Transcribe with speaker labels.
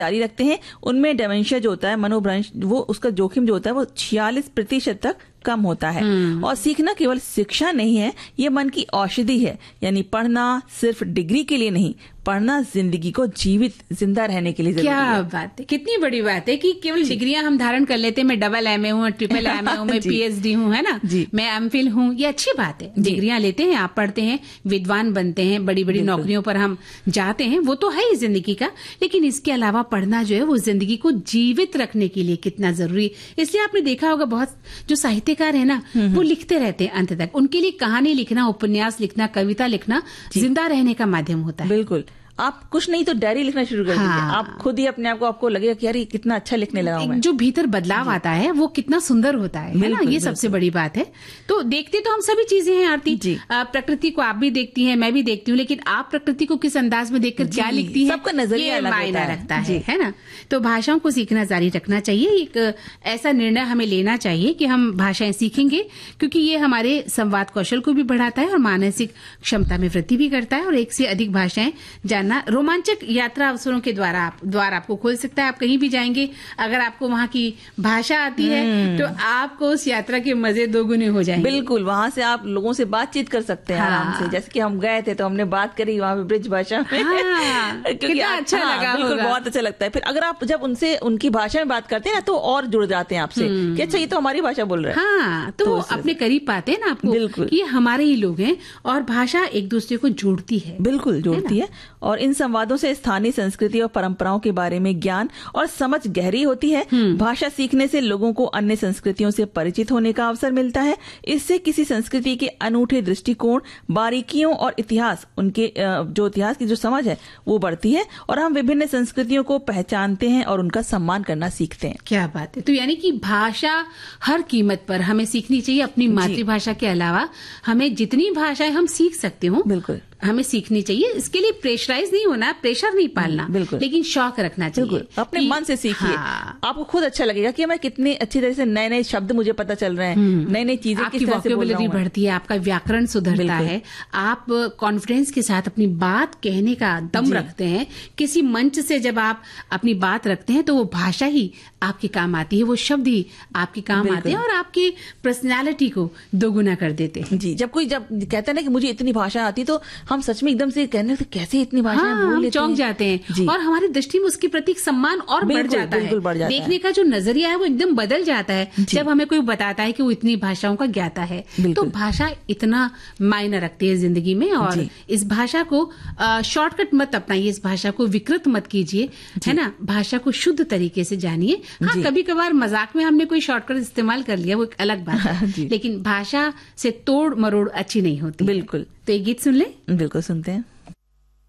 Speaker 1: जारी रखते हैं उनमें डिमेंशिया जो होता है, मनोभ्रंश, वो उसका जोखिम जो होता है वो 46% तक कम होता है। और सीखना केवल शिक्षा नहीं है, ये मन की औषधि है। यानी पढ़ना सिर्फ डिग्री के लिए नहीं, पढ़ना जिंदगी को जीवित जिंदा रहने के लिए जरूरी है।
Speaker 2: क्या बात है, कितनी बड़ी बात है कि केवल डिग्रियां हम धारण कर लेते हैं। मैं डबल MA हूँ, ट्रिपल MA हूँ, मैं PhD हूँ, है ना, मैं MPhil हूँ, ये अच्छी बात है। डिग्रियां लेते हैं, आप पढ़ते हैं, विद्वान बनते हैं, बड़ी बड़ी नौकरियों पर हम जाते हैं, वो तो है ही जिंदगी का। लेकिन इसके अलावा पढ़ना जो है वो जिंदगी को जीवित रखने के लिए कितना जरूरी। इसलिए आपने देखा होगा बहुत जो साहित्यकार है ना, वो लिखते रहते हैं अंत तक। उनके लिए कहानी लिखना, उपन्यास लिखना, कविता लिखना जिंदा रहने का माध्यम होता है।
Speaker 1: बिल्कुल। आप कुछ नहीं तो डायरी लिखना शुरू कर दीजिए। आप खुद ही अपने आप को, आपको लगेगा कि यार ये कितना अच्छा लिखने लगा हूं मैं।
Speaker 2: जो भीतर बदलाव आता है वो कितना सुंदर होता है ना, ये सबसे बड़ी बात है। तो देखते तो हम सभी चीजें हैं आरती, प्रकृति को आप भी देखती हैं, मैं भी देखती हूँ, लेकिन आप प्रकृति को किस अंदाज में देखकर क्या लिखती हैं,
Speaker 1: सबका नजरिया अलग
Speaker 2: मायना रखता है ना। तो भाषाओं को सीखना जारी रखना चाहिए। एक ऐसा निर्णय हमें लेना चाहिए कि हम भाषाएं सीखेंगे, क्योंकि ये हमारे संवाद कौशल को भी बढ़ाता है और मानसिक क्षमता में वृद्धि भी करता है। और एक से अधिक भाषाएं जानना रोमांचक यात्रा अवसरों के द्वार आपको खोल सकता है। आप कहीं भी जाएंगे, अगर आपको वहाँ की भाषा आती है तो आपको उस यात्रा के मजे दोगुने हो जाएंगे।
Speaker 1: बिल्कुल, वहाँ से आप लोगों से बातचीत कर सकते हैं आराम से। जैसे कि हम गए थे तो हमने बात करी वहाँ पे ब्रिज भाषा में,
Speaker 2: कितना अच्छा लगा।
Speaker 1: बिल्कुल, बहुत अच्छा लगता है। फिर अगर आप जब उनसे उनकी भाषा में बात करते हैं ना, तो और जुड़ जाते हैं आपसे कि अच्छा ये तो हमारी भाषा बोल रहे हैं।
Speaker 2: तो अपने करीब पाते हैं ना आपको।
Speaker 1: बिल्कुल,
Speaker 2: ये हमारे ही लोग हैं और भाषा एक दूसरे को जोड़ती है।
Speaker 1: बिल्कुल जोड़ती है। और इन संवादों से स्थानीय संस्कृति और परंपराओं के बारे में ज्ञान और समझ गहरी होती है। भाषा सीखने से लोगों को अन्य संस्कृतियों से परिचित होने का अवसर मिलता है। इससे किसी संस्कृति के अनूठे दृष्टिकोण, बारीकियों और इतिहास, उनके जो इतिहास की जो समझ है वो बढ़ती है और हम विभिन्न संस्कृतियों को पहचानते हैं और उनका सम्मान करना सीखते हैं।
Speaker 2: क्या बात है। तो यानी कि भाषा हर कीमत पर हमें सीखनी चाहिए। अपनी मातृभाषा के अलावा हमें जितनी भाषाएं हम सीख सकते हो, बिल्कुल हमें सीखनी चाहिए। इसके लिए प्रेशराइज नहीं होना, प्रेशर नहीं पालना, लेकिन शौक रखना चाहिए।
Speaker 1: अपने मन से सीखिए। आपको खुद अच्छा लगेगा कि मैं कितने अच्छी तरह से नए नए शब्द मुझे पता चल रहे हैं, नई नई चीजें
Speaker 2: आपकी वोकैबुलरी बढ़ती है, आपका व्याकरण सुधरता है, आप कॉन्फिडेंस के साथ अपनी बात कहने का दम रखते हैं। किसी मंच से जब आप अपनी बात रखते हैं तो वो भाषा ही आपके काम आती है, वो शब्द ही आपके काम आते हैं और आपकी पर्सनैलिटी को दोगुना कर देते हैं।
Speaker 1: जी, जब कहता है ना कि मुझे इतनी भाषा आती, तो हम सच में एकदम से कहने लगते कैसे इतनी भाषाएं बोल लेते हैं,
Speaker 2: चौंक जाते हैं और हमारी दृष्टि में उसके प्रति सम्मान और बढ़ जाता है। देखने का जो नजरिया है वो एकदम बदल जाता है जब हमें कोई बताता है कि वो इतनी भाषाओं का ज्ञाता है। तो भाषा इतना मायने रखती है जिंदगी में। और इस भाषा को शॉर्टकट मत अपनाइए, इस भाषा को विकृत मत कीजिए, है ना। भाषा को शुद्ध तरीके से जानिए। हाँ, कभी कभार मजाक में हमने कोई शॉर्टकट इस्तेमाल कर लिया, वो एक अलग बात है, लेकिन भाषा से तोड़ मरोड़ अच्छी नहीं होती।
Speaker 1: बिल्कुल।
Speaker 2: तो एक गीत सुन ले।
Speaker 1: बिल्कुल सुनते हैं।